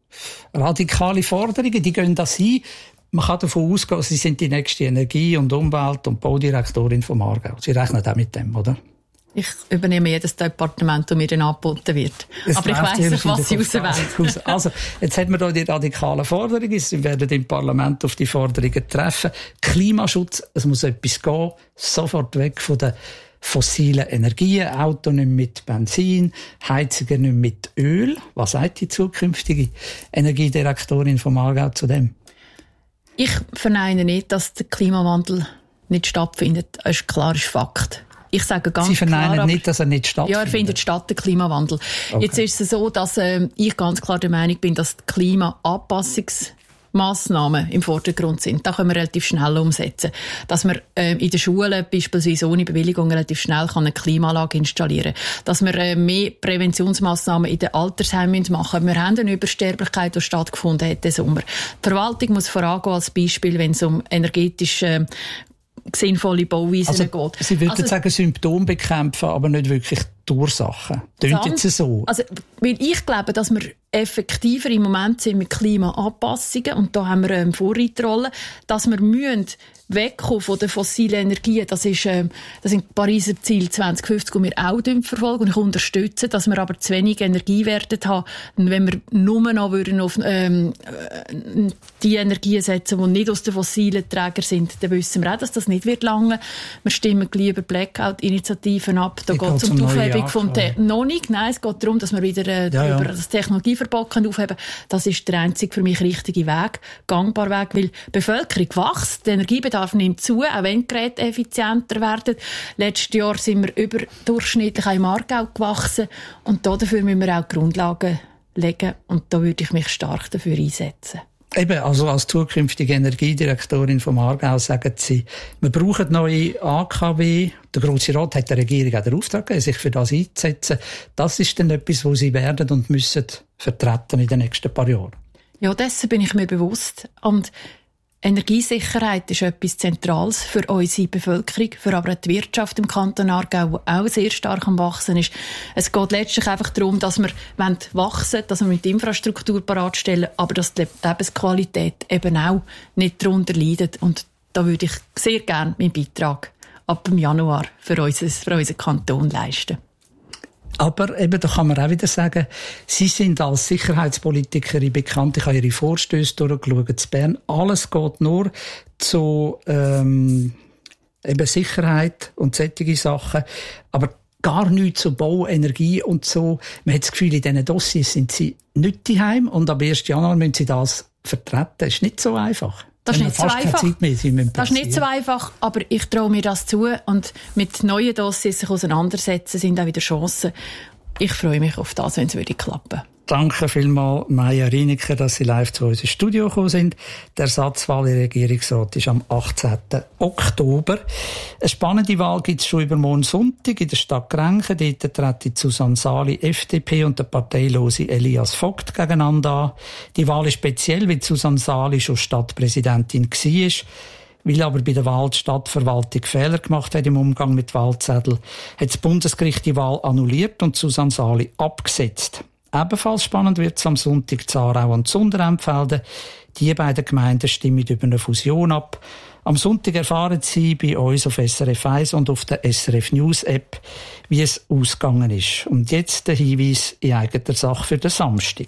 Radikale Forderungen, die gehen das ein. Man kann davon ausgehen, Sie sind die nächste Energie- und Umwelt- und Baudirektorin vom Aargau. Sie rechnen auch mit dem, oder? Ich übernehme jedes Departement, das mir dann angeboten wird. Aber ich weiss nicht, was Sie auswählen. Also, jetzt haben wir hier die radikalen Forderungen. Sie werden im Parlament auf die Forderungen treffen. Klimaschutz, es muss etwas gehen. Sofort weg von den fossilen Energien. Auto nicht mit Benzin, Heizungen nicht mit Öl. Was sagt die zukünftige Energiedirektorin vom Aargau zu dem? Ich verneine nicht, dass der Klimawandel nicht stattfindet. Das ist klar, ist Fakt. Ich sage ganz Sie verneinen klar, nicht, dass er nicht stattfindet? Ja, er findet statt, der Klimawandel. Okay. Jetzt ist es so, dass ich ganz klar der Meinung bin, dass die Klimaanpassungsmaßnahmen im Vordergrund sind. Da können wir relativ schnell umsetzen. Dass man in den Schulen beispielsweise ohne Bewilligung relativ schnell eine Klimaanlage installieren kann. Dass wir mehr Präventionsmaßnahmen in den Altersheimen machen. Wir haben eine Übersterblichkeit, die stattgefunden hat diesen Sommer. Die Verwaltung muss vorangehen als Beispiel, wenn es um energetisch sinnvolle Bauweisen geht. Sie würden sagen, Symptome bekämpfen, aber nicht wirklich die Ursachen. Tönt jetzt so? Also, weil ich glaube, dass wir effektiver im Moment sind mit Klimaanpassungen, und da haben wir eine Vorreiterrolle, dass wir wegkommen von den fossilen Energien. Das sind die Pariser Ziele 2050, die wir auch verfolgen. Und ich unterstütze, dass wir aber zu wenig Energiewerte haben. Und wenn wir nur noch auf die Energien setzen, die nicht aus den fossilen Trägern sind, dann wissen wir auch, dass das nicht wird lange. Wir stimmen lieber Blackout-Initiativen ab. Da geht es um die Aufhebung Abschaffung noch nicht. Nein, es geht darum, dass wir wieder über das Technologieverbot aufheben können. Das ist der einzige für mich richtige Weg, gangbar Weg, weil die Bevölkerung wächst, der Energiebedarf nimmt zu, auch wenn die Geräte effizienter werden. Letztes Jahr sind wir überdurchschnittlich auch im Aargau gewachsen und dafür müssen wir auch Grundlagen legen und da würde ich mich stark dafür einsetzen. Eben, also als zukünftige Energiedirektorin vom Aargau sagen Sie, wir brauchen neue AKW. Der Grosse Rat hat der Regierung auch den Auftrag gegeben, sich für das einzusetzen. Das ist dann etwas, was Sie werden und müssen vertreten in den nächsten paar Jahren. Ja, dessen bin ich mir bewusst. Und Energiesicherheit ist etwas Zentrales für unsere Bevölkerung, für aber auch die Wirtschaft im Kanton Aargau, die auch sehr stark am Wachsen ist. Es geht letztlich einfach darum, dass wir wachsen wollen, dass wir mit Infrastruktur bereitstellen, aber dass die Lebensqualität eben auch nicht darunter leidet. Und da würde ich sehr gerne meinen Beitrag ab dem Januar für unseren Kanton leisten. Aber eben, da kann man auch wieder sagen, Sie sind als Sicherheitspolitikerin bekannt. Ich habe Ihre Vorstöße durchgeschaut in Bern. Alles geht nur zu eben Sicherheit und solche Sachen. Aber gar nichts zu Bau, Energie und so. Man hat das Gefühl, in diesen Dossiers sind Sie nicht daheim und ab 1. Januar müssen Sie das vertreten. Das ist nicht so einfach. Das ist nicht so einfach. Das ist nicht so einfach, aber ich traue mir das zu und mit neuen Dossiers sich auseinandersetzen sind auch wieder Chancen. Ich freue mich auf das, wenn es klappen würde. Danke vielmals, Maja Rieniker, dass Sie live zu uns ins Studio gekommen sind. Der Ersatzwahl im Regierungsrat ist am 18. Oktober. Eine spannende Wahl gibt es schon übermorgen Sonntag in der Stadt Grenchen. Dort treten Susanne Sali, FDP, und der parteilose Elias Vogt gegeneinander an. Die Wahl ist speziell, weil Susanne Sali schon Stadtpräsidentin war. Weil aber bei der Wahl die Stadtverwaltung Fehler gemacht hat im Umgang mit Wahlzetteln, hat das Bundesgericht die Wahl annulliert und Susanne Sali abgesetzt. Ebenfalls spannend wird es am Sonntag in Aarau und Zunderempfelden. Die beiden Gemeinden stimmen über eine Fusion ab. Am Sonntag erfahren Sie bei uns auf SRF 1 und auf der SRF News App, wie es ausgegangen ist. Und jetzt der Hinweis in eigener Sache für den Samstag.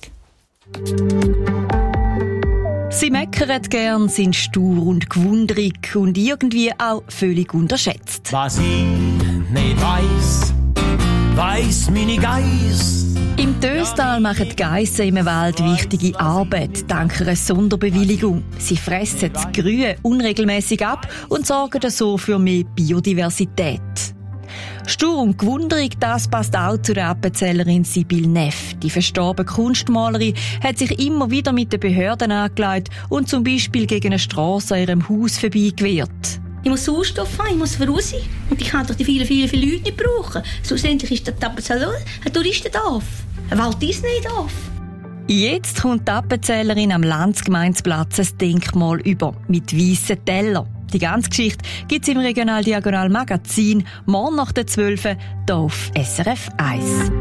Sie meckern gern, sind stur und gewundrig und irgendwie auch völlig unterschätzt. Was ich nicht weiss meine Geiss. Im Döstal machen die Geissen im Wald wichtige Arbeit, dank einer Sonderbewilligung. Sie fressen das Grün unregelmäßig ab und sorgen so für mehr Biodiversität. Stur und gewundrig, das passt auch zu der Appenzellerin Sibylle Neff. Die verstorbene Kunstmalerin hat sich immer wieder mit den Behörden angelegt und zum Beispiel gegen eine Strasse an ihrem Haus vorbeigewehrt. Ich muss Sauerstoff haben, ich muss raus. Und ich kann doch die vielen Leute nicht brauchen. Schlussendlich ist der Appenzeller ein Touristendorf. Ein Wald Disney-Dorf. Jetzt kommt die Appenzellerin am Landsgemeinsplatz ein Denkmal über, mit weissen Tellern. Die ganze Geschichte gibt es im Regional Diagonal Magazin, morgen nach der 12 hier auf SRF 1.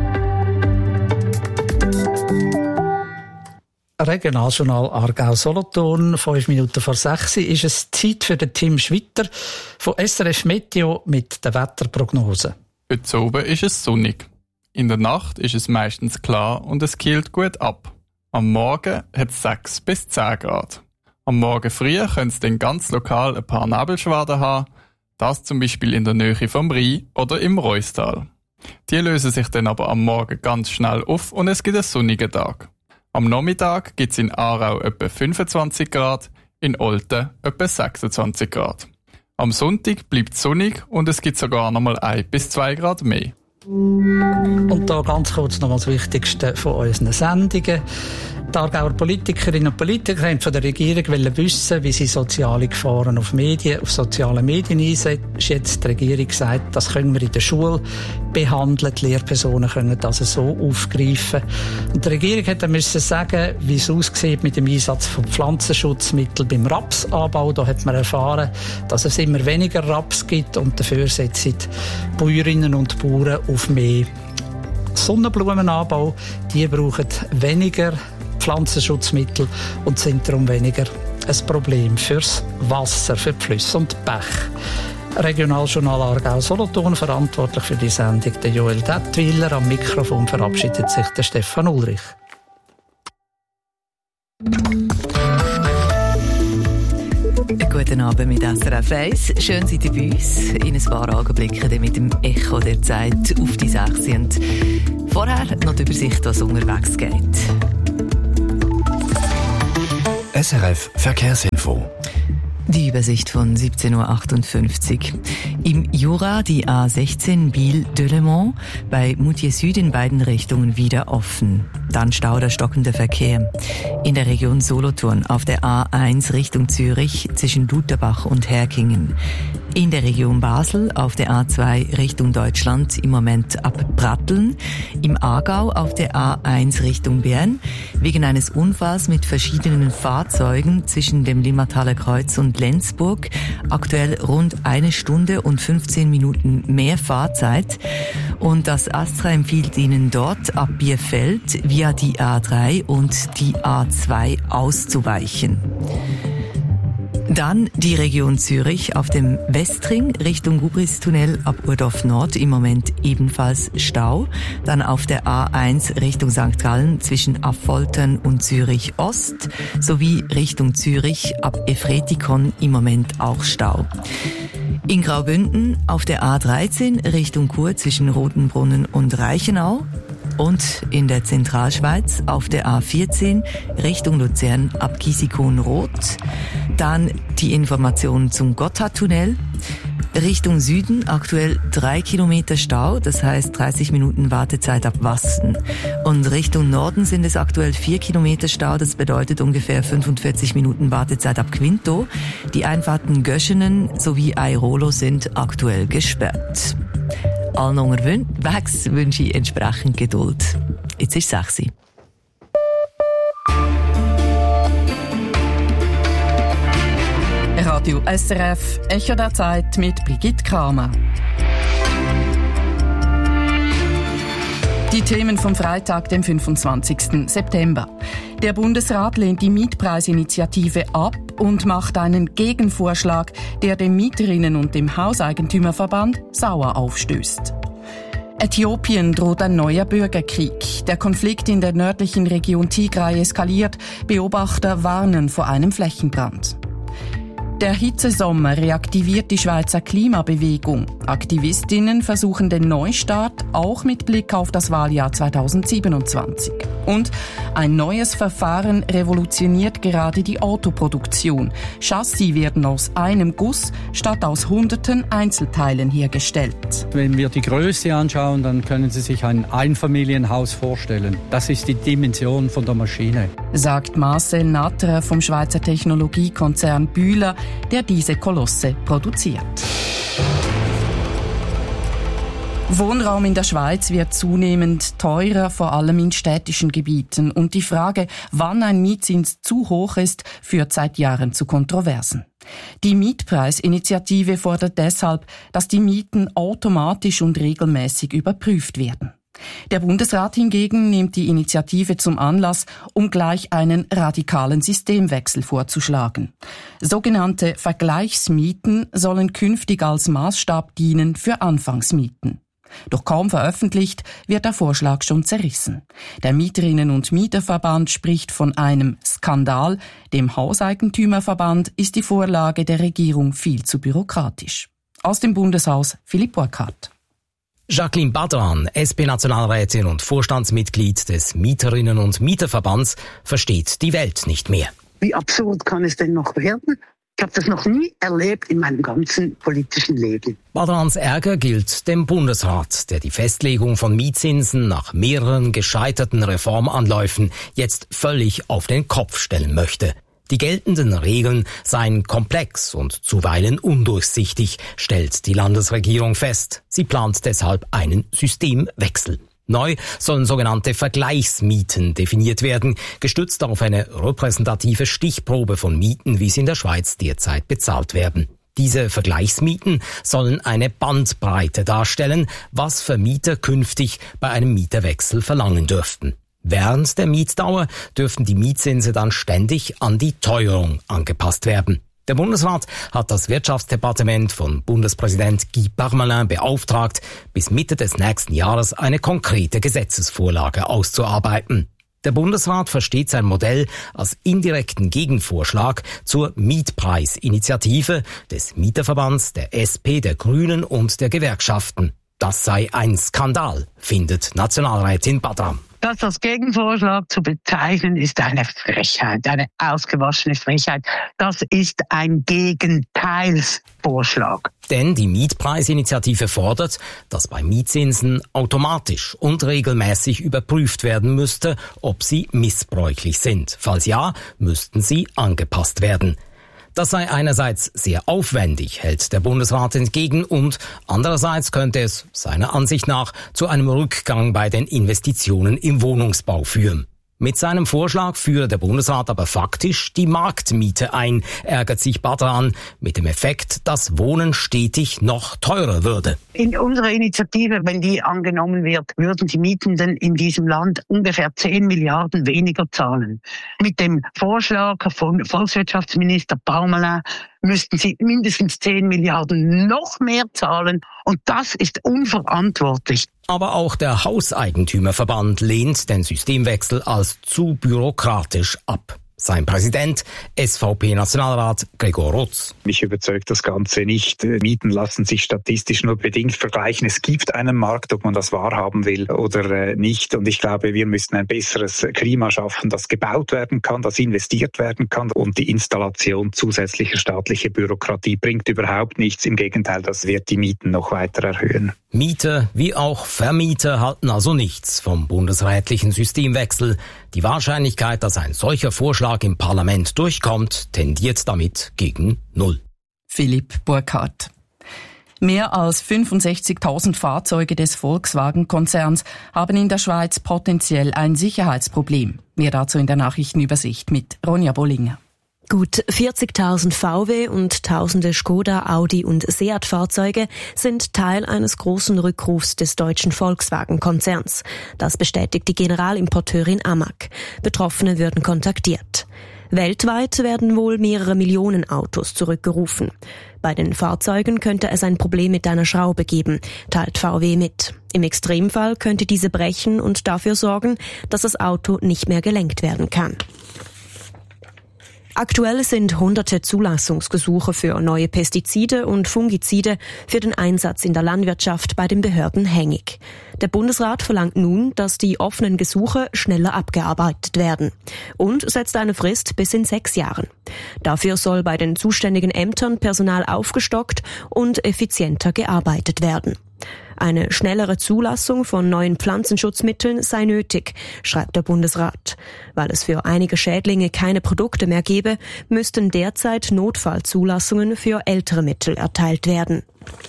Regionaljournal Aargau-Solothurn, 5 Minuten vor 6 ist es Zeit für den Tim Schwitter von SRF Meteo mit der Wetterprognose. Heute oben ist es sonnig. In der Nacht ist es meistens klar und es kühlt gut ab. Am Morgen hat es 6 bis 10 Grad. Am Morgen früh können es dann ganz lokal ein paar Nebelschwaden haben, das zum Beispiel in der Nähe vom Rhein oder im Reustal. Die lösen sich dann aber am Morgen ganz schnell auf und es gibt einen sonnigen Tag. Am Nachmittag gibt es in Aarau etwa 25 Grad, in Olten etwa 26 Grad. Am Sonntag bleibt es sonnig und es gibt sogar noch mal 1 bis 2 Grad mehr. Und da ganz kurz noch das Wichtigste von unseren Sendungen. Die Aargauer Politikerinnen und Politiker haben von der Regierung wissen, wie sie soziale Gefahren auf sozialen Medien einsetzen. Die Regierung sagt, das können wir in der Schule behandeln. Die Lehrpersonen können das so aufgreifen. Und die Regierung hat dann müssen sagen, wie es aussieht mit dem Einsatz von Pflanzenschutzmitteln beim Rapsanbau. Da hat man erfahren, dass es immer weniger Raps gibt und dafür setzen die Bäuerinnen und Bauern auf mehr Sonnenblumenanbau. Die brauchen weniger Pflanzenschutzmittel und sind darum weniger ein Problem fürs Wasser, für die Flüsse und die Bäche. Regionaljournal Aargau-Solothurn, verantwortlich für die Sendung der Joel Dettwiller. Am Mikrofon verabschiedet sich der Stefan Ulrich. Eine Guten Abend mit SRF 1. Schön seid ihr bei uns. In ein paar Augenblicken mit dem Echo der Zeit auf die 6. Und vorher noch die Übersicht, was unterwegs geht. SRF Verkehrsinfo. Die Übersicht von 17.58 Uhr. Im Jura die A16 Biel-Delemont, bei Moutier Süd in beiden Richtungen wieder offen. Dann Stau oder stockender Verkehr. In der Region Solothurn auf der A1 Richtung Zürich zwischen Lutherbach und Herkingen. In der Region Basel auf der A2 Richtung Deutschland im Moment ab Pratteln. Im Aargau auf der A1 Richtung Bern wegen eines Unfalls mit verschiedenen Fahrzeugen zwischen dem Limmertaler Kreuz und Lenzburg. Aktuell rund 1 Stunde und 15 Minuten mehr Fahrzeit. Und das ASTRA empfiehlt Ihnen dort ab Bierfeld via die A3 und die A2 auszuweichen. Dann die Region Zürich auf dem Westring Richtung Gubristunnel ab Urdorf Nord im Moment ebenfalls Stau. Dann auf der A1 Richtung St. Gallen zwischen Affoltern und Zürich Ost sowie Richtung Zürich ab Efretikon im Moment auch Stau. In Graubünden auf der A13 Richtung Chur zwischen Rotenbrunnen und Reichenau. Und in der Zentralschweiz auf der A14 Richtung Luzern ab Giesikoon-Roth. Dann die Informationen zum Gotthardtunnel. Richtung Süden aktuell 3 Kilometer Stau, das heißt 30 Minuten Wartezeit ab Wasten. Und Richtung Norden sind es aktuell 4 Kilometer Stau, das bedeutet ungefähr 45 Minuten Wartezeit ab Quinto. Die Einfahrten Göschenen sowie Airolo sind aktuell gesperrt. Allen unterwegs wünsche ich entsprechend Geduld. Jetzt ist 6 Uhr. Radio SRF, Echo der Zeit mit Brigitte Kramer. Die Themen vom Freitag, dem 25. September. Der Bundesrat lehnt die Mietpreisinitiative ab und macht einen Gegenvorschlag, der dem Mieterinnen- und dem Hauseigentümerverband sauer aufstößt. Äthiopien droht ein neuer Bürgerkrieg. Der Konflikt in der nördlichen Region Tigray eskaliert. Beobachter warnen vor einem Flächenbrand. Der Hitzesommer reaktiviert die Schweizer Klimabewegung. Aktivistinnen versuchen den Neustart, auch mit Blick auf das Wahljahr 2027. Und ein neues Verfahren revolutioniert gerade die Autoproduktion. Chassis werden aus einem Guss statt aus hunderten Einzelteilen hergestellt. Wenn wir die Größe anschauen, dann können Sie sich ein Einfamilienhaus vorstellen. Das ist die Dimension von der Maschine. Sagt Marcel Natterer vom Schweizer Technologiekonzern Bühler, der diese Kolosse produziert. Wohnraum in der Schweiz wird zunehmend teurer, vor allem in städtischen Gebieten. Und die Frage, wann ein Mietzins zu hoch ist, führt seit Jahren zu Kontroversen. Die Mietpreisinitiative fordert deshalb, dass die Mieten automatisch und regelmäßig überprüft werden. Der Bundesrat hingegen nimmt die Initiative zum Anlass, um gleich einen radikalen Systemwechsel vorzuschlagen. Sogenannte Vergleichsmieten sollen künftig als Maßstab dienen für Anfangsmieten. Doch kaum veröffentlicht, wird der Vorschlag schon zerrissen. Der Mieterinnen- und Mieterverband spricht von einem Skandal. Dem Hauseigentümerverband ist die Vorlage der Regierung viel zu bürokratisch. Aus dem Bundeshaus Philipp Burkhardt. Jacqueline Badran, SP-Nationalrätin und Vorstandsmitglied des Mieterinnen- und Mieterverbands, versteht die Welt nicht mehr. Wie absurd kann es denn noch werden? Ich habe das noch nie erlebt in meinem ganzen politischen Leben. Badrans Ärger gilt dem Bundesrat, der die Festlegung von Mietzinsen nach mehreren gescheiterten Reformanläufen jetzt völlig auf den Kopf stellen möchte. Die geltenden Regeln seien komplex und zuweilen undurchsichtig, stellt die Landesregierung fest. Sie plant deshalb einen Systemwechsel. Neu sollen sogenannte Vergleichsmieten definiert werden, gestützt auf eine repräsentative Stichprobe von Mieten, wie sie in der Schweiz derzeit bezahlt werden. Diese Vergleichsmieten sollen eine Bandbreite darstellen, was Vermieter künftig bei einem Mieterwechsel verlangen dürften. Während der Mietdauer dürften die Mietzinse dann ständig an die Teuerung angepasst werden. Der Bundesrat hat das Wirtschaftsdepartement von Bundespräsident Guy Parmelin beauftragt, bis Mitte des nächsten Jahres eine konkrete Gesetzesvorlage auszuarbeiten. Der Bundesrat versteht sein Modell als indirekten Gegenvorschlag zur Mietpreisinitiative des Mieterverbands, der SP, der Grünen und der Gewerkschaften. Das sei ein Skandal, findet Nationalrätin Badram. Das als Gegenvorschlag zu bezeichnen, ist eine Frechheit, eine ausgewaschene Frechheit. Das ist ein Gegenteilsvorschlag. Denn die Mietpreisinitiative fordert, dass bei Mietzinsen automatisch und regelmäßig überprüft werden müsste, ob sie missbräuchlich sind. Falls ja, müssten sie angepasst werden. Das sei einerseits sehr aufwendig, hält der Bundesrat entgegen, und andererseits könnte es seiner Ansicht nach zu einem Rückgang bei den Investitionen im Wohnungsbau führen. Mit seinem Vorschlag führe der Bundesrat aber faktisch die Marktmiete ein, ärgert sich Badran, mit dem Effekt, dass Wohnen stetig noch teurer würde. In unserer Initiative, wenn die angenommen wird, würden die Mietenden in diesem Land ungefähr 10 Milliarden weniger zahlen. Mit dem Vorschlag von Volkswirtschaftsminister Baumelin müssten sie mindestens 10 Milliarden noch mehr zahlen, und das ist unverantwortlich. Aber auch der Hauseigentümerverband lehnt den Systemwechsel als zu bürokratisch ab. Sein Präsident, SVP-Nationalrat Gregor Rutz. Mich überzeugt das Ganze nicht. Mieten lassen sich statistisch nur bedingt vergleichen. Es gibt einen Markt, ob man das wahrhaben will oder nicht. Und ich glaube, wir müssen ein besseres Klima schaffen, das gebaut werden kann, das investiert werden kann. Und die Installation zusätzlicher staatlicher Bürokratie bringt überhaupt nichts. Im Gegenteil, das wird die Mieten noch weiter erhöhen. Mieter wie auch Vermieter halten also nichts vom bundesrätlichen Systemwechsel. Die Wahrscheinlichkeit, dass ein solcher Vorschlag im Parlament durchkommt, tendiert damit gegen 0. Philipp Burkhardt. Mehr als 65.000 Fahrzeuge des Volkswagen-Konzerns haben in der Schweiz potenziell ein Sicherheitsproblem. Mehr dazu in der Nachrichtenübersicht mit Ronja Bollinger. Gut 40.000 VW und tausende Skoda, Audi und Seat-Fahrzeuge sind Teil eines großen Rückrufs des deutschen Volkswagen-Konzerns. Das bestätigt die Generalimporteurin AMAG. Betroffene würden kontaktiert. Weltweit werden wohl mehrere Millionen Autos zurückgerufen. Bei den Fahrzeugen könnte es ein Problem mit einer Schraube geben, teilt VW mit. Im Extremfall könnte diese brechen und dafür sorgen, dass das Auto nicht mehr gelenkt werden kann. Aktuell sind hunderte Zulassungsgesuche für neue Pestizide und Fungizide für den Einsatz in der Landwirtschaft bei den Behörden hängig. Der Bundesrat verlangt nun, dass die offenen Gesuche schneller abgearbeitet werden und setzt eine Frist bis in 6 Jahren. Dafür soll bei den zuständigen Ämtern Personal aufgestockt und effizienter gearbeitet werden. Eine schnellere Zulassung von neuen Pflanzenschutzmitteln sei nötig, schreibt der Bundesrat. Weil es für einige Schädlinge keine Produkte mehr gebe, müssten derzeit Notfallzulassungen für ältere Mittel erteilt werden.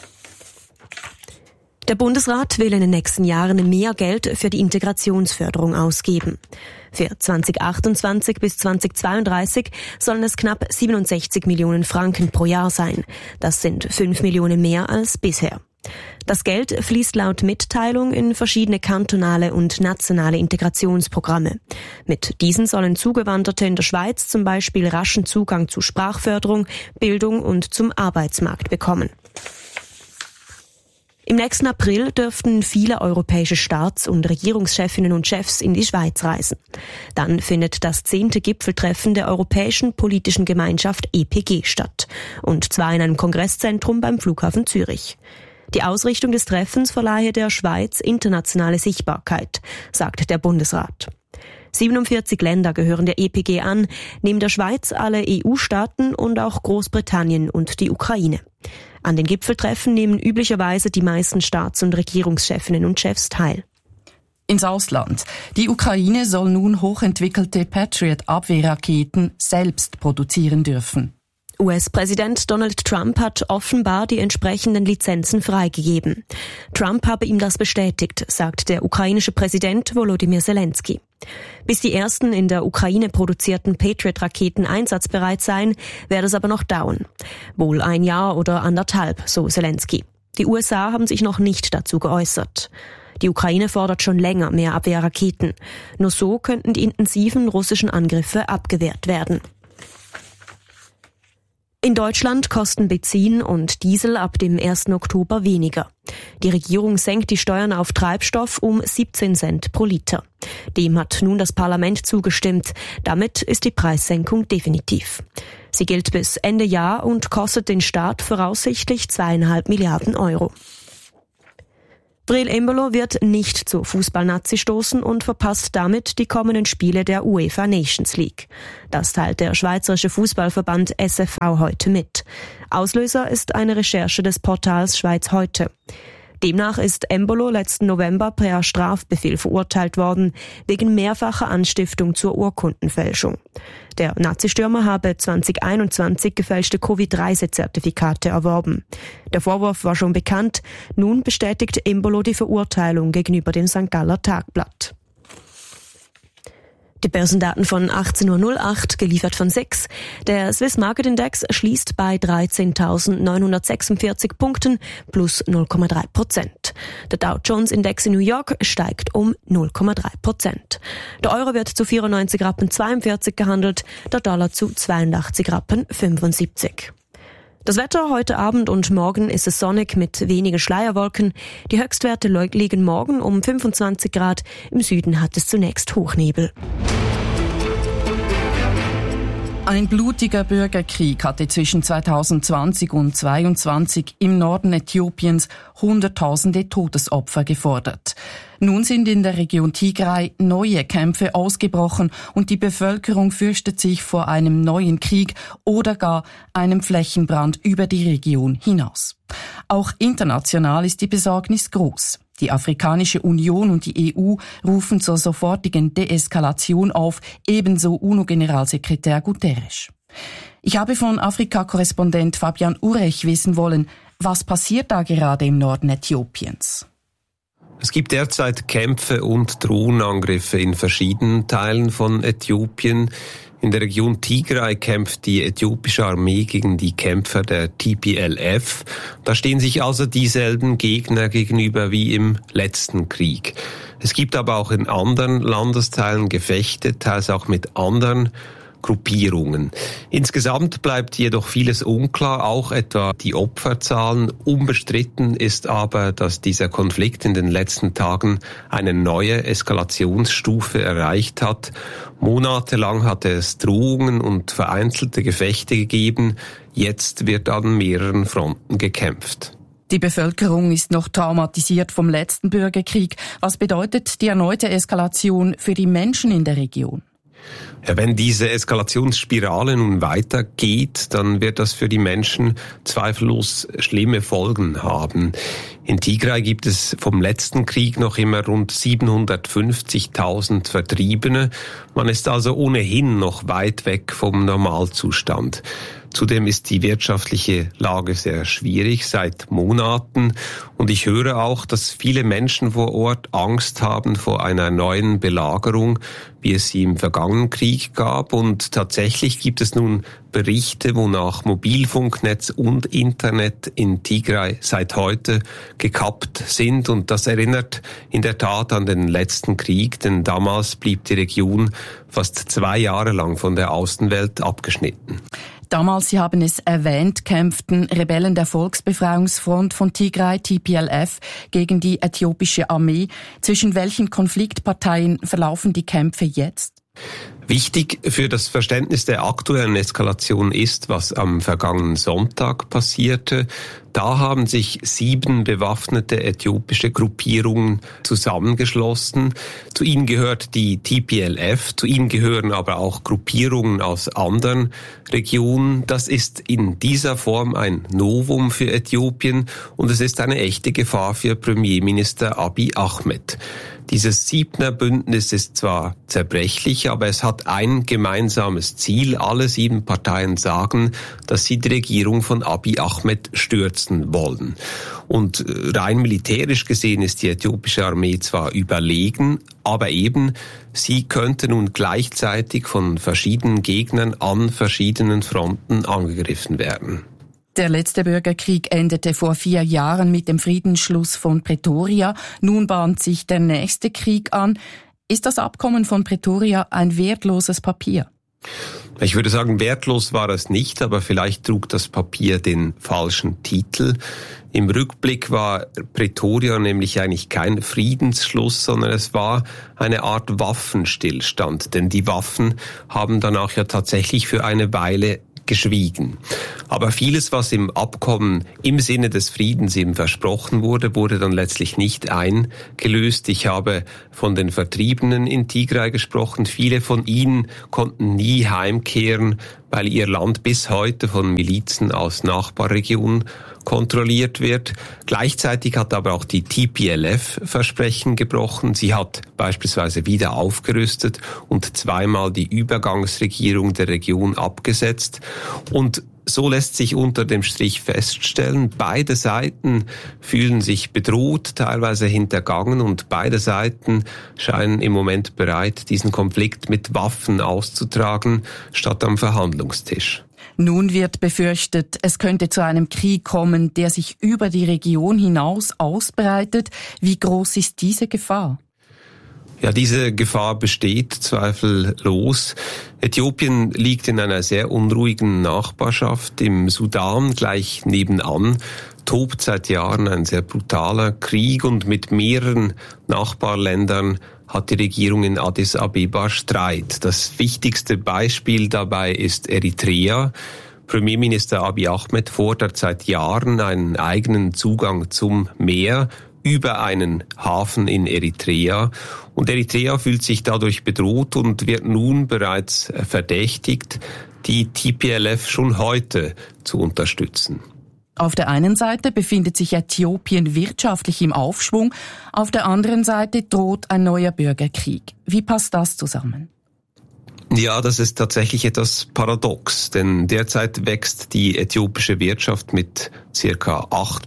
Der Bundesrat will in den nächsten Jahren mehr Geld für die Integrationsförderung ausgeben. Für 2028 bis 2032 sollen es knapp 67 Millionen Franken pro Jahr sein. Das sind 5 Millionen mehr als bisher. Das Geld fließt laut Mitteilung in verschiedene kantonale und nationale Integrationsprogramme. Mit diesen sollen Zugewanderte in der Schweiz zum Beispiel raschen Zugang zu Sprachförderung, Bildung und zum Arbeitsmarkt bekommen. Im nächsten April dürften viele europäische Staats- und Regierungschefinnen und Chefs in die Schweiz reisen. Dann findet das 10. Gipfeltreffen der Europäischen Politischen Gemeinschaft EPG statt. Und zwar in einem Kongresszentrum beim Flughafen Zürich. Die Ausrichtung des Treffens verleihe der Schweiz internationale Sichtbarkeit, sagt der Bundesrat. 47 Länder gehören der EPG an, neben der Schweiz alle EU-Staaten und auch Großbritannien und die Ukraine. An den Gipfeltreffen nehmen üblicherweise die meisten Staats- und Regierungschefinnen und Chefs teil. Ins Ausland. Die Ukraine soll nun hochentwickelte Patriot-Abwehrraketen selbst produzieren dürfen. US-Präsident Donald Trump hat offenbar die entsprechenden Lizenzen freigegeben. Trump habe ihm das bestätigt, sagt der ukrainische Präsident Volodymyr Zelensky. Bis die ersten in der Ukraine produzierten Patriot-Raketen einsatzbereit seien, werde es aber noch dauern. Wohl 1 Jahr oder 1,5, so Zelensky. Die USA haben sich noch nicht dazu geäußert. Die Ukraine fordert schon länger mehr Abwehrraketen. Nur so könnten die intensiven russischen Angriffe abgewehrt werden. In Deutschland kosten Benzin und Diesel ab dem 1. Oktober weniger. Die Regierung senkt die Steuern auf Treibstoff um 17 Cent pro Liter. Dem hat nun das Parlament zugestimmt. Damit ist die Preissenkung definitiv. Sie gilt bis Ende Jahr und kostet den Staat voraussichtlich 2,5 Milliarden Euro. Breel Embolo wird nicht zur Fußballnazi stoßen und verpasst damit die kommenden Spiele der UEFA Nations League. Das teilt der Schweizerische Fußballverband SFV heute mit. Auslöser ist eine Recherche des Portals Schweiz heute. Demnach ist Embolo letzten November per Strafbefehl verurteilt worden, wegen mehrfacher Anstiftung zur Urkundenfälschung. Der Nazistürmer habe 2021 gefälschte Covid-Reisezertifikate erworben. Der Vorwurf war schon bekannt, nun bestätigt Embolo die Verurteilung gegenüber dem St. Galler Tagblatt. Die Börsendaten von 18.08 Uhr, geliefert von SIX. Der Swiss Market Index schließt bei 13.946 Punkten plus 0,3%. Der Dow Jones Index in New York steigt um 0,3%. Der Euro wird zu 94,42 Rappen gehandelt, der Dollar zu 82,75 Rappen. Das Wetter heute Abend und morgen ist es sonnig mit wenigen Schleierwolken. Die Höchstwerte liegen morgen um 25 Grad. Im Süden hat es zunächst Hochnebel. Ein blutiger Bürgerkrieg hatte zwischen 2020 und 2022 im Norden Äthiopiens Hunderttausende Todesopfer gefordert. Nun sind in der Region Tigray neue Kämpfe ausgebrochen und die Bevölkerung fürchtet sich vor einem neuen Krieg oder gar einem Flächenbrand über die Region hinaus. Auch international ist die Besorgnis groß. Die Afrikanische Union und die EU rufen zur sofortigen Deeskalation auf, ebenso UNO-Generalsekretär Guterres. Ich habe von Afrika-Korrespondent Fabian Urech wissen wollen, was passiert da gerade im Norden Äthiopiens? Es gibt derzeit Kämpfe und Drohnenangriffe in verschiedenen Teilen von Äthiopien. In der Region Tigray kämpft die äthiopische Armee gegen die Kämpfer der TPLF. Da stehen sich also dieselben Gegner gegenüber wie im letzten Krieg. Es gibt aber auch in anderen Landesteilen Gefechte, teils auch mit anderen Gruppierungen. Insgesamt bleibt jedoch vieles unklar, auch etwa die Opferzahlen. Unbestritten ist aber, dass dieser Konflikt in den letzten Tagen eine neue Eskalationsstufe erreicht hat. Monatelang hatte es Drohungen und vereinzelte Gefechte gegeben. Jetzt wird an mehreren Fronten gekämpft. Die Bevölkerung ist noch traumatisiert vom letzten Bürgerkrieg. Was bedeutet die erneute Eskalation für die Menschen in der Region? Ja, wenn diese Eskalationsspirale nun weitergeht, dann wird das für die Menschen zweifellos schlimme Folgen haben. In Tigray gibt es vom letzten Krieg noch immer rund 750.000 Vertriebene. Man ist also ohnehin noch weit weg vom Normalzustand. Zudem ist die wirtschaftliche Lage sehr schwierig seit Monaten und ich höre auch, dass viele Menschen vor Ort Angst haben vor einer neuen Belagerung, wie es sie im vergangenen Krieg gab, und tatsächlich gibt es nun Berichte, wonach Mobilfunknetz und Internet in Tigray seit heute gekappt sind, und das erinnert in der Tat an den letzten Krieg, denn damals blieb die Region fast 2 Jahre lang von der Außenwelt abgeschnitten. Damals, Sie haben es erwähnt, kämpften Rebellen der Volksbefreiungsfront von Tigray, TPLF, gegen die äthiopische Armee. Zwischen welchen Konfliktparteien verlaufen die Kämpfe jetzt? Wichtig für das Verständnis der aktuellen Eskalation ist, was am vergangenen Sonntag passierte. Da haben sich 7 bewaffnete äthiopische Gruppierungen zusammengeschlossen. Zu ihnen gehört die TPLF, zu ihnen gehören aber auch Gruppierungen aus anderen Regionen. Das ist in dieser Form ein Novum für Äthiopien und es ist eine echte Gefahr für Premierminister Abiy Ahmed. Dieses 7er Bündnis ist zwar zerbrechlich, aber es hat ein gemeinsames Ziel. Alle 7 Parteien sagen, dass sie die Regierung von Abiy Ahmed stürzen wollen. Und rein militärisch gesehen ist die äthiopische Armee zwar überlegen, aber eben, sie könnte nun gleichzeitig von verschiedenen Gegnern an verschiedenen Fronten angegriffen werden. Der letzte Bürgerkrieg endete vor 4 Jahren mit dem Friedensschluss von Pretoria. Nun bahnt sich der nächste Krieg an. Ist das Abkommen von Pretoria ein wertloses Papier? Ich würde sagen, wertlos war es nicht, aber vielleicht trug das Papier den falschen Titel. Im Rückblick war Pretoria nämlich eigentlich kein Friedensschluss, sondern es war eine Art Waffenstillstand, denn die Waffen haben danach ja tatsächlich für eine Weile geschwiegen. Aber vieles, was im Abkommen im Sinne des Friedens eben versprochen wurde, wurde dann letztlich nicht eingelöst. Ich habe von den Vertriebenen in Tigray gesprochen. Viele von ihnen konnten nie heimkehren, weil ihr Land bis heute von Milizen aus Nachbarregionen kontrolliert wird. Gleichzeitig hat aber auch die TPLF Versprechen gebrochen. Sie hat beispielsweise wieder aufgerüstet und 2-mal die Übergangsregierung der Region abgesetzt. Und so lässt sich unter dem Strich feststellen, beide Seiten fühlen sich bedroht, teilweise hintergangen, und beide Seiten scheinen im Moment bereit, diesen Konflikt mit Waffen auszutragen, statt am Verhandlungstisch. Nun wird befürchtet, es könnte zu einem Krieg kommen, der sich über die Region hinaus ausbreitet. Wie groß ist diese Gefahr? Ja, diese Gefahr besteht zweifellos. Äthiopien liegt in einer sehr unruhigen Nachbarschaft. Im Sudan gleich nebenan tobt seit Jahren ein sehr brutaler Krieg, und mit mehreren Nachbarländern hat die Regierung in Addis Abeba Streit. Das wichtigste Beispiel dabei ist Eritrea. Premierminister Abiy Ahmed fordert seit Jahren einen eigenen Zugang zum Meer über einen Hafen in Eritrea. Und Eritrea fühlt sich dadurch bedroht und wird nun bereits verdächtigt, die TPLF schon heute zu unterstützen. Auf der einen Seite befindet sich Äthiopien wirtschaftlich im Aufschwung, auf der anderen Seite droht ein neuer Bürgerkrieg. Wie passt das zusammen? Ja, das ist tatsächlich etwas paradox, denn derzeit wächst die äthiopische Wirtschaft mit circa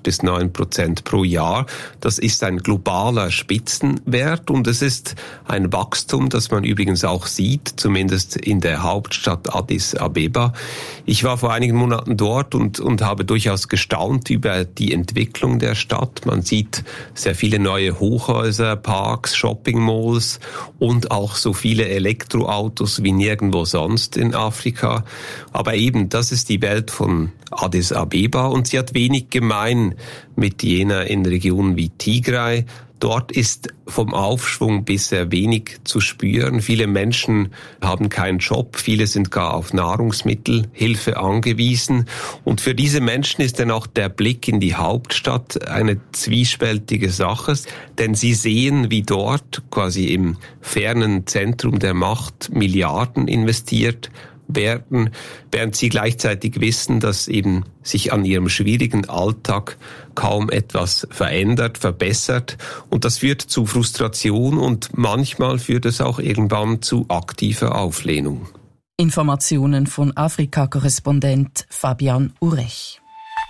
8-9% pro Jahr. Das ist ein globaler Spitzenwert, und es ist ein Wachstum, das man übrigens auch sieht, zumindest in der Hauptstadt Addis Abeba. Ich war vor einigen Monaten dort und habe durchaus gestaunt über die Entwicklung der Stadt. Man sieht sehr viele neue Hochhäuser, Parks, Shoppingmalls und auch so viele Elektroautos wie nirgendwo sonst in Afrika. Aber eben, das ist die Welt von Addis Abeba, und sie hat wenig gemein mit jener in Regionen wie Tigray. Dort ist vom Aufschwung bisher wenig zu spüren. Viele Menschen haben keinen Job, viele sind gar auf Nahrungsmittelhilfe angewiesen. Und für diese Menschen ist dann auch der Blick in die Hauptstadt eine zwiespältige Sache, denn sie sehen, wie dort quasi im fernen Zentrum der Macht Milliarden investiert werden, während sie gleichzeitig wissen, dass eben sich an ihrem schwierigen Alltag kaum etwas verändert, verbessert, und das führt zu Frustration und manchmal führt es auch irgendwann zu aktiver Auflehnung. Informationen von Afrika-Korrespondent Fabian Urech.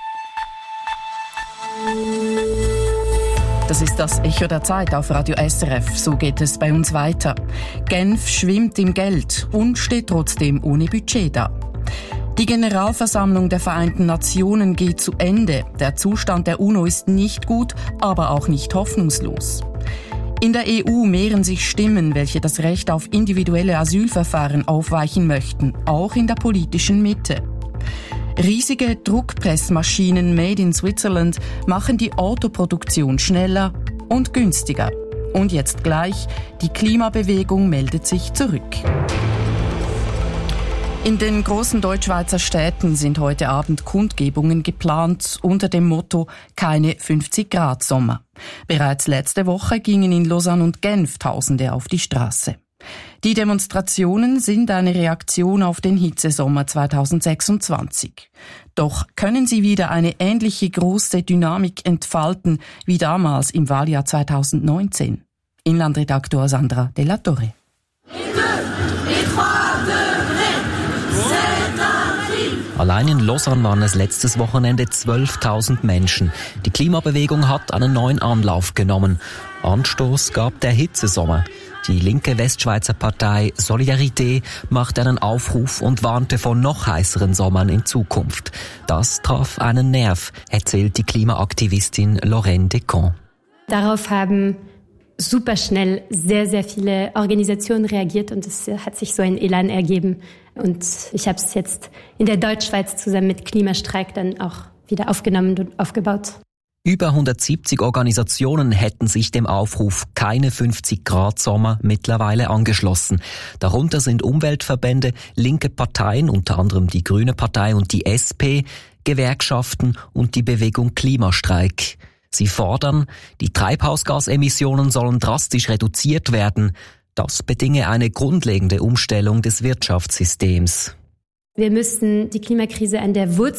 Das ist das Echo der Zeit auf Radio SRF. So geht es bei uns weiter. Genf schwimmt im Geld und steht trotzdem ohne Budget da. Die Generalversammlung der Vereinten Nationen geht zu Ende. Der Zustand der UNO ist nicht gut, aber auch nicht hoffnungslos. In der EU mehren sich Stimmen, welche das Recht auf individuelle Asylverfahren aufweichen möchten, auch in der politischen Mitte. Riesige Druckpressmaschinen made in Switzerland machen die Autoproduktion schneller und günstiger. Und jetzt gleich, die Klimabewegung meldet sich zurück. In den großen Deutschschweizer Städten sind heute Abend Kundgebungen geplant unter dem Motto »Keine 50-Grad-Sommer«. Bereits letzte Woche gingen in Lausanne und Genf Tausende auf die Straße. Die Demonstrationen sind eine Reaktion auf den Hitzesommer 2026. Doch können sie wieder eine ähnliche große Dynamik entfalten wie damals im Wahljahr 2019? Inlandredaktor Sandra Della Torre. Allein in Lausanne waren es letztes Wochenende 12.000 Menschen. Die Klimabewegung hat einen neuen Anlauf genommen. Anstoß gab der Hitzesommer. Die linke Westschweizer Partei Solidarité machte einen Aufruf und warnte vor noch heißeren Sommern in Zukunft. Das traf einen Nerv, erzählt die Klimaaktivistin Lorraine Decon. Darauf haben super schnell sehr, sehr viele Organisationen reagiert und es hat sich so ein Elan ergeben. Und ich habe es jetzt in der Deutschschweiz zusammen mit Klimastreik dann auch wieder aufgenommen und aufgebaut. Über 170 Organisationen hätten sich dem Aufruf Keine 50-Grad-Sommer mittlerweile angeschlossen. Darunter sind Umweltverbände, linke Parteien, unter anderem die Grüne Partei und die SP, Gewerkschaften und die Bewegung Klimastreik. Sie fordern, die Treibhausgasemissionen sollen drastisch reduziert werden. Das bedinge eine grundlegende Umstellung des Wirtschaftssystems. Wir müssen die Klimakrise an der Wurzel